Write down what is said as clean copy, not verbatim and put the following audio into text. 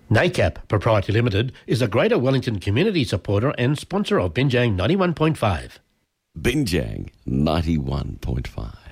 NACAP Proprietary Limited is a Greater Wellington community supporter and sponsor of Binjang 91.5. Binjang 91.5.